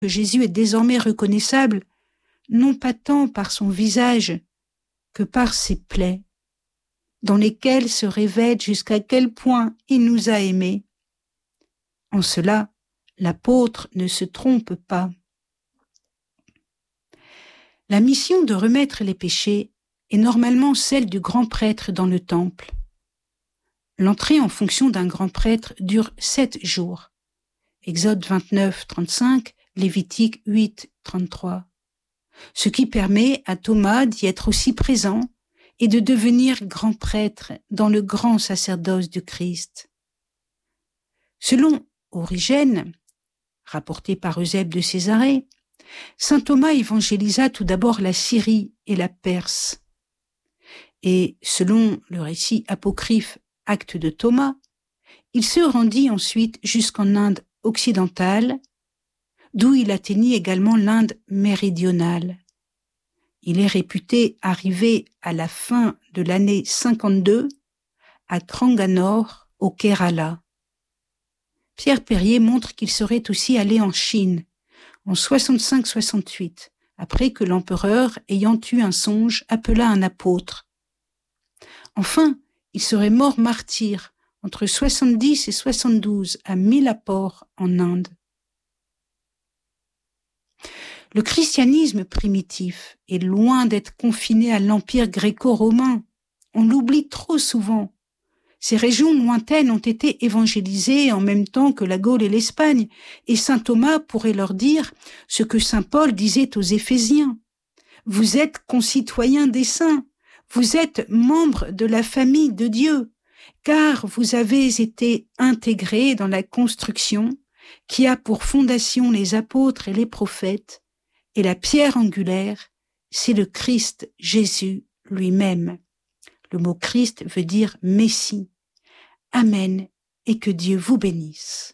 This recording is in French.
que Jésus est désormais reconnaissable, non pas tant par son visage que par ses plaies, dans lesquelles se révèle jusqu'à quel point il nous a aimés. En cela, l'apôtre ne se trompe pas. La mission de remettre les péchés est normalement celle du grand prêtre dans le temple. L'entrée en fonction d'un grand prêtre dure 7 jours. Exode 29, 35, Lévitique 8, 33. Ce qui permet à Thomas d'y être aussi présent et de devenir grand prêtre dans le grand sacerdoce du Christ. Selon Origène, rapporté par Eusèbe de Césarée, saint Thomas évangélisa tout d'abord la Syrie et la Perse. Et selon le récit apocryphe Actes de Thomas, il se rendit ensuite jusqu'en Inde occidentale, d'où il atteignit également l'Inde méridionale. Il est réputé arriver à la fin de l'année 52 à Tranganore, au Kerala. Pierre Perrier montre qu'il serait aussi allé en Chine en 65-68, après que l'empereur, ayant eu un songe, appela un apôtre. Enfin, il serait mort martyr entre 70 et 72 à Mylapore en Inde. Le christianisme primitif est loin d'être confiné à l'empire gréco-romain. On l'oublie trop souvent. Ces régions lointaines ont été évangélisées en même temps que la Gaule et l'Espagne, et saint Thomas pourrait leur dire ce que saint Paul disait aux Éphésiens. Vous êtes concitoyens des saints, vous êtes membres de la famille de Dieu, car vous avez été intégrés dans la construction qui a pour fondation les apôtres et les prophètes, et la pierre angulaire, c'est le Christ Jésus lui-même. Le mot Christ veut dire Messie. Amen, et que Dieu vous bénisse.